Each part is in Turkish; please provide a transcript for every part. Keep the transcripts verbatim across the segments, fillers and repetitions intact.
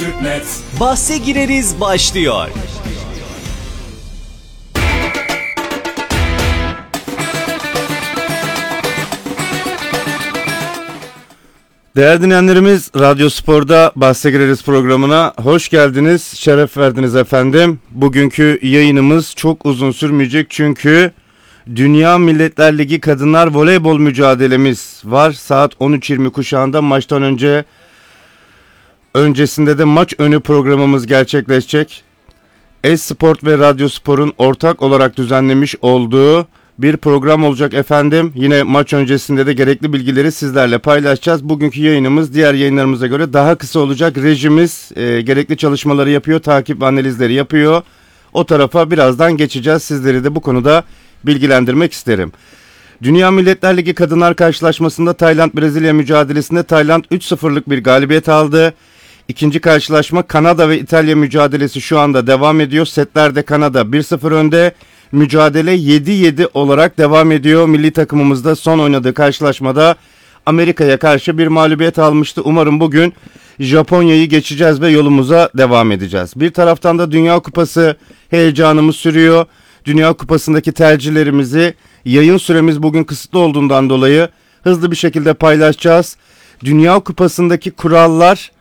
Türknet. Bahse gireriz başlıyor. Değerli dinleyenlerimiz, Radyo Spor'da Bahse Gireriz programına hoş geldiniz, şeref verdiniz efendim. Bugünkü yayınımız çok uzun sürmeyecek çünkü Dünya Milletler Ligi Kadınlar Voleybol mücadelemiz var. Saat on üç yirmi kuşağında maçtan önce öncesinde de maç önü programımız gerçekleşecek. Esport ve Radyo Spor'un ortak olarak düzenlemiş olduğu bir program olacak efendim. Yine maç öncesinde de gerekli bilgileri sizlerle paylaşacağız. Bugünkü yayınımız diğer yayınlarımıza göre daha kısa olacak. Rejimiz e, gerekli çalışmaları yapıyor, takip ve analizleri yapıyor. O tarafa birazdan geçeceğiz. Sizleri de bu konuda bilgilendirmek isterim. Dünya Milletler Ligi Kadınlar karşılaşmasında Tayland-Brezilya mücadelesinde Tayland üç sıfırlık bir galibiyet aldı. İkinci karşılaşma Kanada ve İtalya mücadelesi şu anda devam ediyor. Setlerde Kanada bir sıfır önde. Mücadele yedi yedi olarak devam ediyor. Milli takımımızda son oynadığı karşılaşmada Amerika'ya karşı bir mağlubiyet almıştı. Umarım bugün Japonya'yı geçeceğiz ve yolumuza devam edeceğiz. Bir taraftan da Dünya Kupası heyecanımız sürüyor. Dünya Kupası'ndaki tercihlerimizi yayın süremiz bugün kısıtlı olduğundan dolayı hızlı bir şekilde paylaşacağız. Dünya Kupası'ndaki kurallar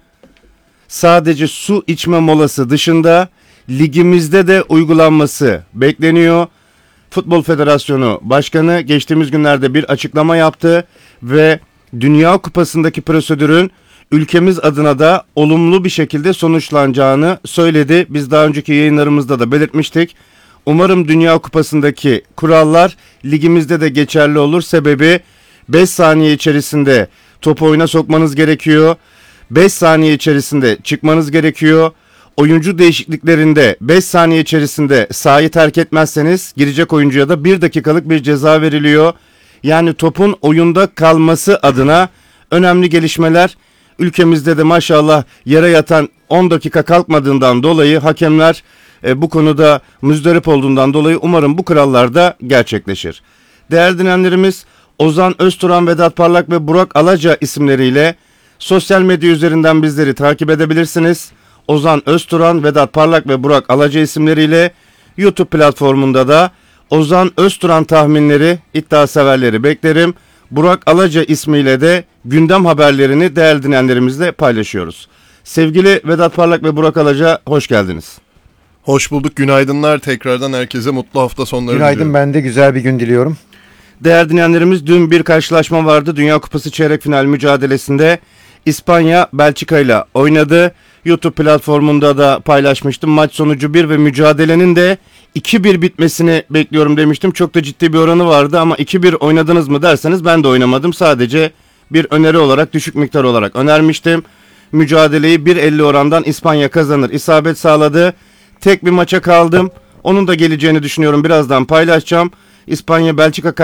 sadece su içme molası dışında ligimizde de uygulanması bekleniyor. Futbol Federasyonu Başkanı geçtiğimiz günlerde bir açıklama yaptı ve Dünya Kupası'ndaki prosedürün ülkemiz adına da olumlu bir şekilde sonuçlanacağını söyledi. Biz daha önceki yayınlarımızda da belirtmiştik. Umarım Dünya Kupası'ndaki kurallar ligimizde de geçerli olur. Sebebi beş saniye içerisinde topu oyuna sokmanız gerekiyor. beş saniye içerisinde çıkmanız gerekiyor. Oyuncu değişikliklerinde beş saniye içerisinde sahayı terk etmezseniz girecek oyuncuya da bir dakikalık bir ceza veriliyor. Yani topun oyunda kalması adına önemli gelişmeler. Ülkemizde de maşallah yere yatan on dakika kalkmadığından dolayı hakemler e, bu konuda müzdarip olduğundan dolayı umarım bu kurallar da gerçekleşir. Değerli dinleyenlerimiz, Ozan Özturan, Vedat Parlak ve Burak Alaca isimleriyle sosyal medya üzerinden bizleri takip edebilirsiniz. Ozan Özturan, Vedat Parlak ve Burak Alaca isimleriyle YouTube platformunda da Ozan Özturan tahminleri, iddia severleri beklerim. Burak Alaca ismiyle de gündem haberlerini değerli dinleyenlerimizle paylaşıyoruz. Sevgili Vedat Parlak ve Burak Alaca, hoş geldiniz. Hoş bulduk, günaydınlar. Tekrardan herkese mutlu hafta sonları Günaydın, diliyorum. ben de güzel bir gün diliyorum. Değerli dinleyenlerimiz, dün bir karşılaşma vardı. Dünya Kupası çeyrek final mücadelesinde İspanya Belçika ile oynadı. YouTube platformunda da paylaşmıştım. Maç sonucu bir ve mücadelenin de iki bir bitmesini bekliyorum demiştim. Çok da ciddi bir oranı vardı ama iki bir oynadınız mı derseniz ben de oynamadım. Sadece bir öneri olarak, düşük miktar olarak önermiştim. Mücadeleyi bir elli orandan İspanya kazanır isabet sağladı. Tek bir maça kaldım. Onun da geleceğini düşünüyorum. Birazdan paylaşacağım. İspanya Belçika